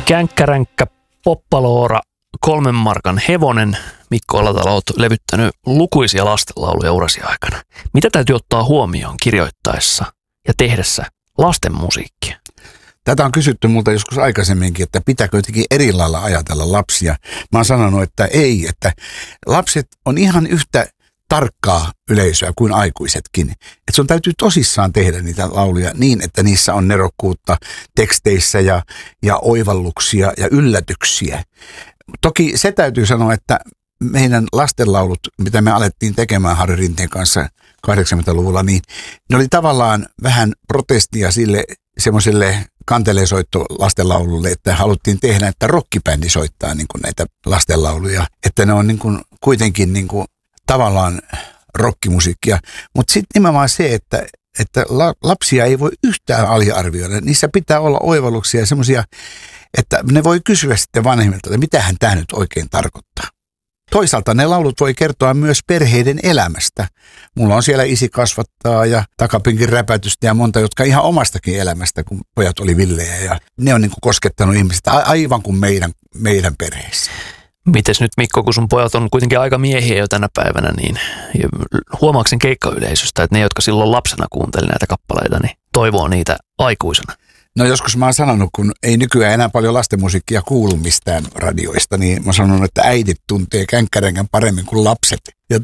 Känkkäränkkä, Poppaloora, 3 markan hevonen. Mikko Alatalo, olet levyttänyt lukuisia lastenlauluja urasi aikana. Mitä täytyy ottaa huomioon kirjoittaessa ja tehdessä lasten musiikkia? Tätä on kysytty multa joskus aikaisemminkin, että pitääkö jotenkin eri lailla ajatella lapsia. Mä oon sanonut, että ei, että lapset on ihan yhtä tarkkaa yleisöä kuin aikuisetkin. Että sun täytyy tosissaan tehdä niitä lauluja niin, että niissä on nerokkuutta teksteissä ja oivalluksia ja yllätyksiä. Toki se täytyy sanoa, että meidän lastenlaulut, mitä me alettiin tekemään Harri Rinteen kanssa 80-luvulla, niin ne oli tavallaan vähän protestia sille semmoiselle kantelesoitto lastenlaululle, että haluttiin tehdä, että rockibändi soittaa niin kuin näitä lastenlauluja, että ne on niin kuin kuitenkin niin kuin tavallaan rockimusiikkia, mutta sitten nimenomaan se, että lapsia ei voi yhtään aliarvioida. Niissä pitää olla oivalluksia ja semmoisia, että ne voi kysyä sitten vanhemmilta, että mitähän tämä nyt oikein tarkoittaa. Toisaalta ne laulut voi kertoa myös perheiden elämästä. Mulla on siellä Isi kasvattaa ja Takapinkin räpätystä ja monta, jotka ihan omastakin elämästä, kun pojat oli villejä. Ja ne on niin kuin koskettanut ihmistä aivan kuin meidän perheessä. Mites nyt Mikko, kun sun pojat on kuitenkin aika miehiä jo tänä päivänä, niin huomaatko sen keikkayleisöstä, että ne, jotka silloin lapsena kuunteli näitä kappaleita, niin toivoo niitä aikuisena? No joskus mä oon sanonut, kun ei nykyään enää paljon lastenmusiikkia kuulu mistään radioista, niin mä oon sanonut, että äidit tuntee känkkäränkän paremmin kuin lapset. Ja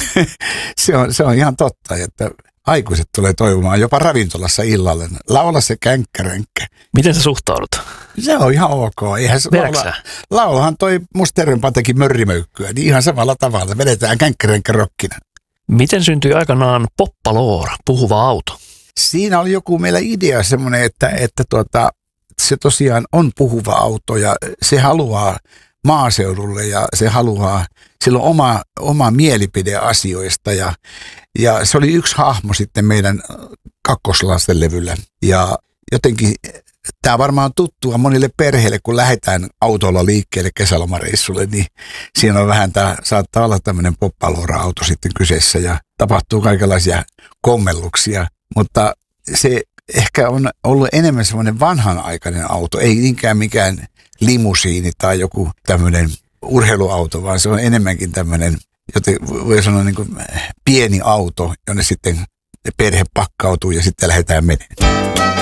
se on ihan totta, että aikuiset tulee toivomaan jopa ravintolassa illalla. Laula se känkkäränkkä. Miten sä suhtaudut? Se on ihan ok. Laulahan toi Musterönpä teki mörrimöykkyä, niin ihan samalla tavalla. Vedetään känkkäränkkä rokkina. Miten syntyi aikanaan Poppaloora, puhuva auto? Siinä oli joku meillä idea semmoinen, että se tosiaan on puhuva auto ja se haluaa maaseudulle ja se haluaa, sillä on oma mielipide asioista ja se oli yksi hahmo sitten meidän kakkoslastenlevyllä ja jotenkin tämä varmaan on tuttua monille perheille, kun lähdetään autolla liikkeelle kesälomareissulle, niin siinä on vähän saattaa olla tämmöinen Poppaloora-auto sitten kyseessä ja tapahtuu kaikenlaisia kommelluksia. Mutta se ehkä on ollut enemmän semmoinen vanhanaikainen auto, ei niinkään mikään limusiini tai joku tämmöinen urheiluauto, vaan se on enemmänkin tämmöinen, joten voi sanoa niin kuin pieni auto, jonne sitten perhe pakkautuu ja sitten lähdetään menemään.